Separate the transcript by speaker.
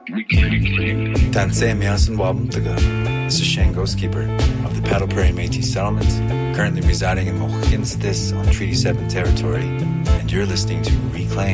Speaker 1: Tansei Miasan Wabumtaga. This is Shane Ghostkeeper of the Paddle Prairie Métis Settlement, currently residing in Mohinstis on Treaty 7 territory, and you're listening to Reclaim.